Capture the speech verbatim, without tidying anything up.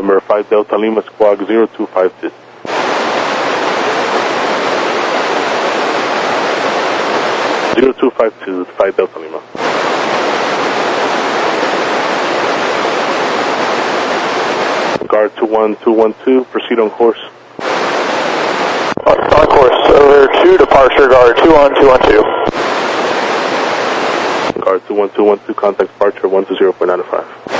November five Delta Lima, squawk zero two five two. zero two five two, five Delta Lima. Guard two one two one two, proceed on course. On course, over two, departure, guard two one two one two. Guard two one two one two, contact departure one two zero point nine five.